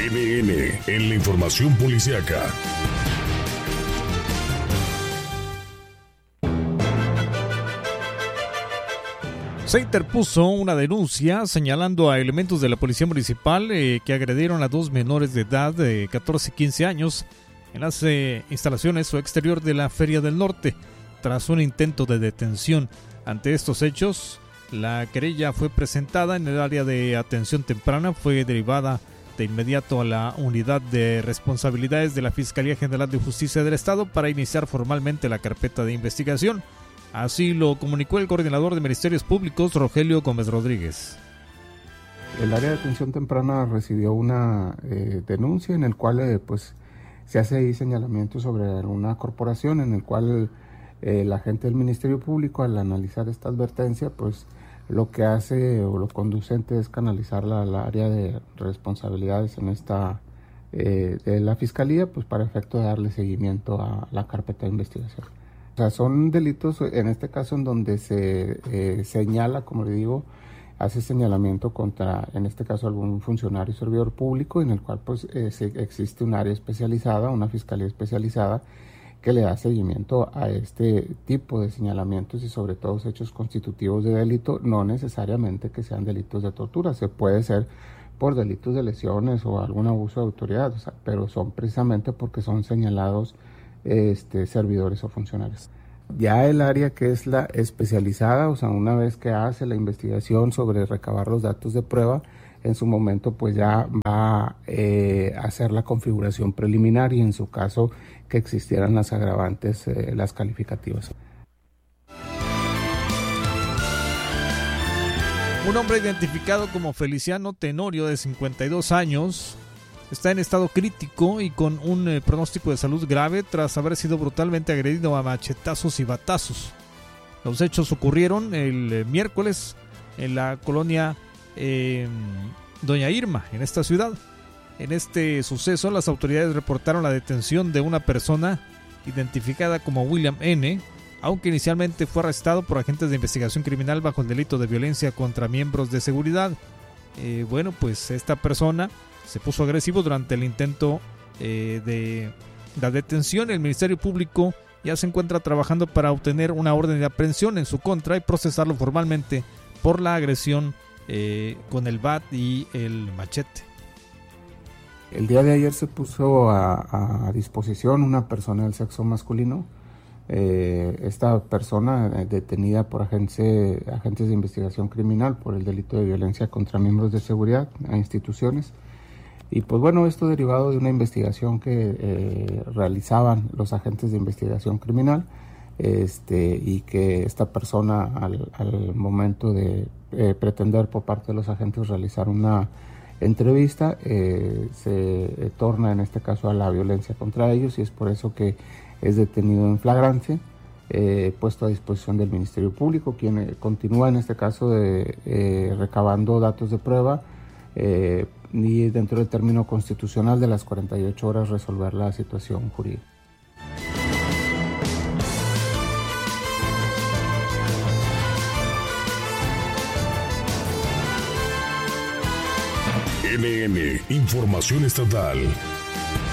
NN en la información policiaca. Se interpuso una denuncia señalando a elementos de la Policía Municipal que agredieron a dos menores de edad de 14 y 15 años en las instalaciones o exterior de la Feria del Norte, tras un intento de detención. Ante estos hechos, la querella fue presentada en el área de atención temprana, fue derivada de inmediato a la Unidad de Responsabilidades de la Fiscalía General de Justicia del Estado para iniciar formalmente la carpeta de investigación. Así lo comunicó el coordinador de Ministerios Públicos, Rogelio Gómez Rodríguez. El área de atención temprana recibió una denuncia en el cual se hace ahí señalamiento sobre una corporación en el cual el agente del Ministerio Público, al analizar esta advertencia, pues lo que hace o lo conducente es canalizarla al área de responsabilidades en esta de la Fiscalía, pues para efecto de darle seguimiento a la carpeta de investigación. O sea, son delitos, en este caso, en donde se señala, como le digo, hace señalamiento contra, en este caso, algún funcionario y servidor público, en el cual existe un área especializada, una fiscalía especializada, que le da seguimiento a este tipo de señalamientos y sobre todo hechos constitutivos de delito, no necesariamente que sean delitos de tortura, se puede ser por delitos de lesiones o algún abuso de autoridad, pero son precisamente porque son señalados servidores o funcionarios. Ya el área que es la especializada, o sea, una vez que hace la investigación sobre recabar los datos de prueba, en su momento pues ya va a hacer la configuración preliminar y en su caso que existieran las agravantes, las calificativas. Un hombre identificado como Feliciano Tenorio, de 52 años, está en estado crítico y con un pronóstico de salud grave tras haber sido brutalmente agredido a machetazos y batazos. Los hechos ocurrieron el miércoles en la colonia Doña Irma, en esta ciudad. En este suceso, las autoridades reportaron la detención de una persona identificada como William N., aunque inicialmente fue arrestado por agentes de investigación criminal bajo el delito de violencia contra miembros de seguridad. Pues esta persona se puso agresivo durante el intento de la detención. El Ministerio Público ya se encuentra trabajando para obtener una orden de aprehensión en su contra y procesarlo formalmente por la agresión con el bat y el machete. El día de ayer se puso a disposición una persona del sexo masculino. Esta persona detenida por agentes de investigación criminal por el delito de violencia contra miembros de seguridad a instituciones. Y pues bueno, esto derivado de una investigación que realizaban los agentes de investigación criminal, y que esta persona al momento de pretender por parte de los agentes realizar una entrevista, se torna en este caso a la violencia contra ellos y es por eso que es detenido en flagrancia, puesto a disposición del Ministerio Público, quien continúa en este caso recabando datos de prueba, y dentro del término constitucional de las 48 horas resolver la situación jurídica. NN, Información Estatal.